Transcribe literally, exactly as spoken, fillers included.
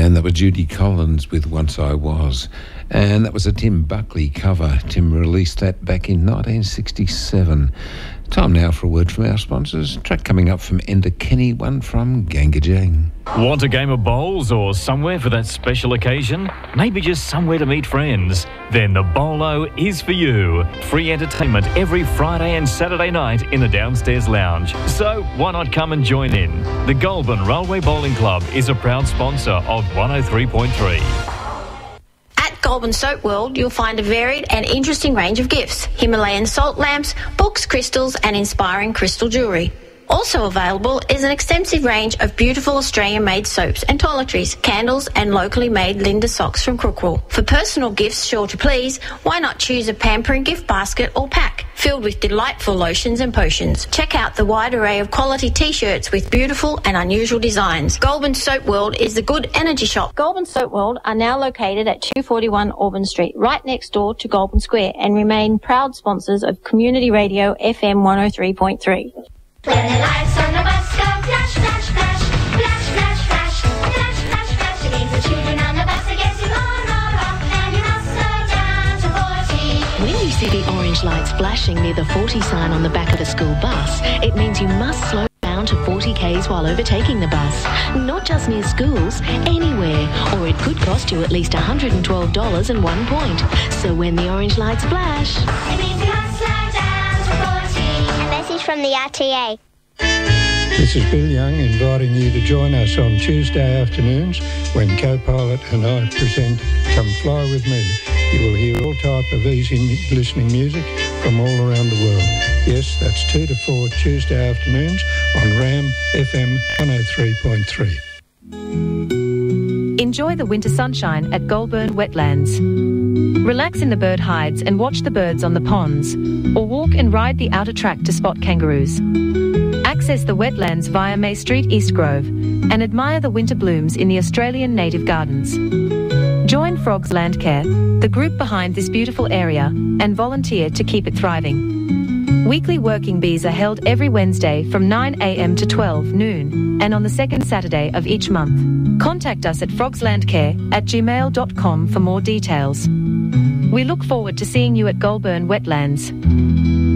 And that was Judy Collins with Once I Was. And that was a Tim Buckley cover. Tim released that back in nineteen sixty-seven. Time now for a word from our sponsors. Track coming up from Enda Kenny, one from Gangajang. Want a game of bowls or somewhere for that special occasion? Maybe just somewhere to meet friends? Then the Bolo is for you. Free entertainment every Friday and Saturday night in the downstairs lounge. So why not come and join in? The Goulburn Railway Bowling Club is a proud sponsor of one oh three point three. At Goulburn Soap World, you'll find a varied and interesting range of gifts: Himalayan salt lamps, books, crystals and inspiring crystal jewellery. Also available is an extensive range of beautiful Australian-made soaps and toiletries, candles and locally made Linda socks from Crookwell. For personal gifts sure to please, why not choose a pampering gift basket or pack filled with delightful lotions and potions. Check out the wide array of quality T-shirts with beautiful and unusual designs. Goulburn Soap World is the good energy shop. Goulburn Soap World are now located at two forty-one Auburn Street, right next door to Goulburn Square, and remain proud sponsors of Community Radio F M one oh three point three. When the lights on the bus go flash, flash, flash, flash, flash, flash, flash, flash, flash, it means the children on the bus are getting more and more off, and you must slow down to forty. When you see the orange lights flashing near the forty sign on the back of a school bus, it means you must slow down to forty k's while overtaking the bus. Not just near schools, anywhere, or it could cost you at least one hundred twelve dollars and one point. So when the orange lights flash, It means you must slow down to forty. A message from the R T A. This is Bill Young inviting you to join us on Tuesday afternoons when Co-Pilot and I present Come Fly With Me. You will hear all type of easy listening music from all around the world. Yes, that's two to four Tuesday afternoons on RAM F M one oh three point three. Enjoy the winter sunshine at Goulburn Wetlands. Relax in the bird hides and watch the birds on the ponds, or walk and ride the outer track to spot kangaroos. Access the wetlands via May Street, East Grove, and admire the winter blooms in the Australian native gardens. Join Frogs Landcare, the group behind this beautiful area, and volunteer to keep it thriving. Weekly working bees are held every Wednesday from nine a m to twelve noon, and on the second Saturday of each month. Contact us at frogslandcare at gmail dot com for more details. We look forward to seeing you at Goulburn Wetlands.